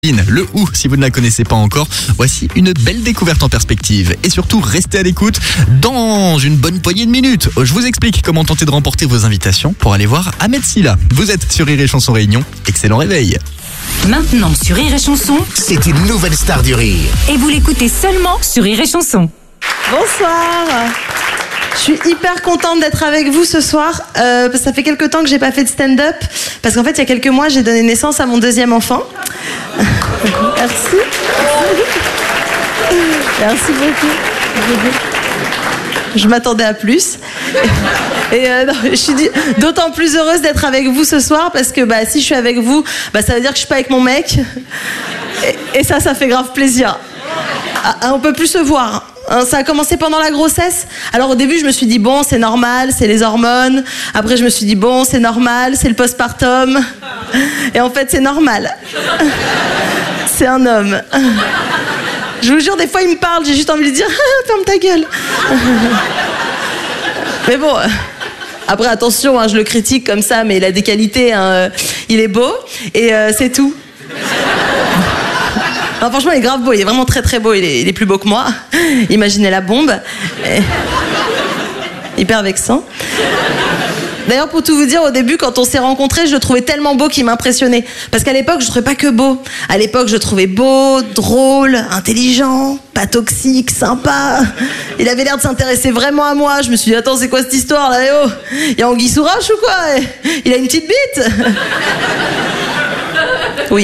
Le Who, si vous ne la connaissez pas encore, voici une belle découverte en perspective. Et surtout, restez à l'écoute dans une bonne poignée de minutes. Je vous explique comment tenter de remporter vos invitations pour aller voir Ahmed Silla. Vous êtes sur Rire et Chanson Réunion. Excellent réveil. Maintenant sur Rire et Chanson, c'est une nouvelle star du rire. Et vous l'écoutez seulement sur Rire et Chanson. Bonsoir. Je suis hyper contente d'être avec vous ce soir. Ça fait quelques temps que j'ai pas fait de stand-up. Parce qu'en fait, il y a quelques mois, j'ai donné naissance à mon deuxième enfant. Merci. Merci beaucoup. Je m'attendais à plus. Non, je suis d'autant plus heureuse d'être avec vous ce soir parce que si je suis avec vous, ça veut dire que je suis pas avec mon mec. Et ça fait grave plaisir. On peut plus se voir. Ça a commencé pendant la grossesse. Alors au début, je me suis dit bon, c'est normal, c'est les hormones. Après, je me suis dit bon, c'est normal, c'est le postpartum. Et en fait, c'est normal. C'est un homme. Je vous jure, des fois, il me parle, j'ai juste envie de lui dire ferme ta gueule. Mais bon, après, attention, je le critique comme ça, mais il a des qualités. Il est beau et c'est tout. Non, franchement, il est grave beau, il est vraiment très très beau, il est plus beau que moi. Imaginez la bombe. Hyper vexant. D'ailleurs, pour tout vous dire, au début, quand on s'est rencontrés, je le trouvais tellement beau qu'il m'impressionnait. Parce qu'à l'époque, je ne trouvais pas que beau. À l'époque, je le trouvais beau, drôle, intelligent, pas toxique, sympa. Il avait l'air de s'intéresser vraiment à moi. Je me suis dit, attends, c'est quoi cette histoire là? Il y a Anguille sous roche ou quoi? Il a une petite bite? Oui.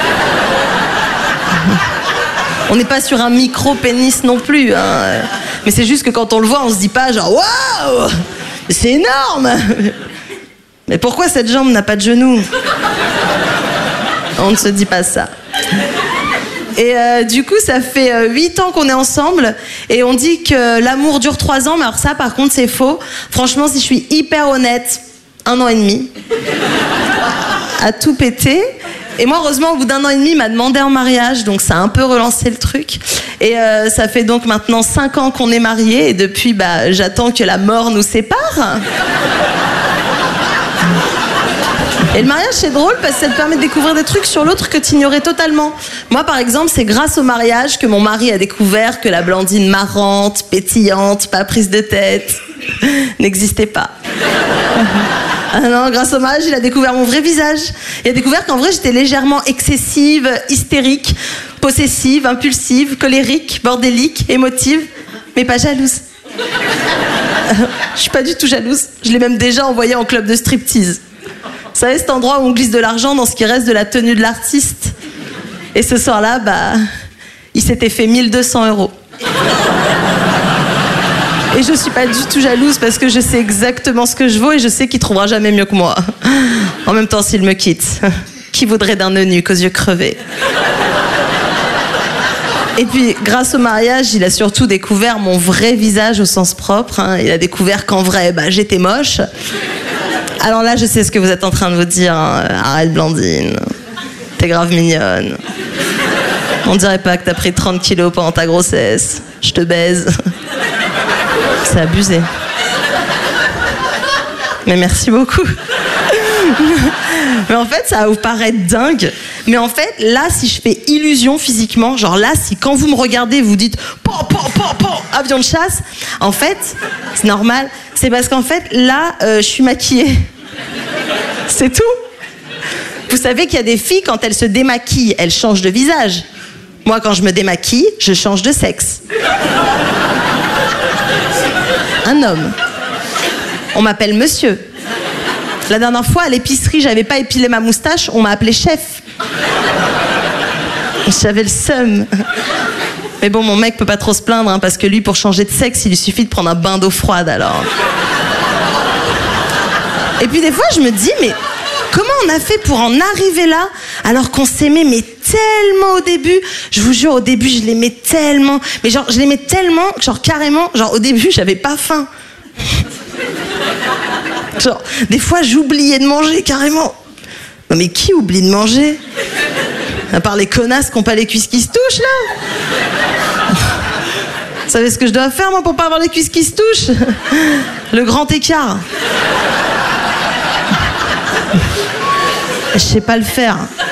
On n'est pas sur un micro-pénis non plus. Mais c'est juste que quand on le voit, on se dit pas genre waouh, c'est énorme. Mais pourquoi cette jambe n'a pas de genou? On ne se dit pas ça. Et du coup, ça fait 8 ans qu'on est ensemble et on dit que l'amour dure 3 ans, mais alors ça, par contre, c'est faux. Franchement, si je suis hyper honnête, 1 an et demi. À tout péter. Et moi, heureusement, au bout d'1 an et demi, il m'a demandé en mariage, donc ça a un peu relancé le truc. Et ça fait donc maintenant 5 ans qu'on est mariés, et depuis, j'attends que la mort nous sépare. Et le mariage, c'est drôle parce que ça te permet de découvrir des trucs sur l'autre que tu ignorais totalement. Moi, par exemple, c'est grâce au mariage que mon mari a découvert que la Blandine marrante, pétillante, pas prise de tête, n'existait pas. Ah non, grâce au mariage, il a découvert mon vrai visage. Il a découvert qu'en vrai, j'étais légèrement excessive, hystérique, possessive, impulsive, colérique, bordélique, émotive, mais pas jalouse. Je suis pas du tout jalouse. Je l'ai même déjà envoyé en club de striptease. Vous savez, cet endroit où on glisse de l'argent dans ce qui reste de la tenue de l'artiste. Et ce soir-là, il s'était fait 1 200 €. Et je suis pas du tout jalouse parce que je sais exactement ce que je vaux et je sais qu'il trouvera jamais mieux que moi. En même temps, s'il me quitte, qui voudrait d'un eunuque aux yeux crevés? Et puis, grâce au mariage, il a surtout découvert mon vrai visage au sens propre. Il a découvert qu'en vrai, j'étais moche. Alors là, je sais ce que vous êtes en train de vous dire. Arrête, Blandine. T'es grave mignonne. On dirait pas que t'as pris 30 kilos pendant ta grossesse. Je te baise. C'est abusé. Mais merci beaucoup. Mais en fait, ça va vous paraître dingue. Mais en fait, là, si je fais illusion physiquement, genre là, si quand vous me regardez, vous dites avion de chasse, en fait, c'est normal. C'est parce qu'en fait, là, je suis maquillée. C'est tout. Vous savez qu'il y a des filles, quand elles se démaquillent, elles changent de visage. Moi, quand je me démaquille, je change de sexe. Un homme. On m'appelle monsieur. La dernière fois, à l'épicerie, j'avais pas épilé ma moustache, on m'a appelé chef. J'avais le seum. Mais bon, mon mec peut pas trop se plaindre, parce que lui, pour changer de sexe, il lui suffit de prendre un bain d'eau froide, alors. Et puis des fois, je me dis, mais comment on a fait pour en arriver là, alors qu'on s'aimait, mais tellement au début? Je vous jure, au début, je l'aimais tellement. Mais genre, je l'aimais tellement, genre carrément, genre au début, j'avais pas faim. Genre, des fois, j'oubliais de manger, carrément. Non mais qui oublie de manger? À part les connasses qui n'ont pas les cuisses qui se touchent, là. Vous savez ce que je dois faire, moi, pour pas avoir les cuisses qui se touchent? Le grand écart. Je sais pas le faire.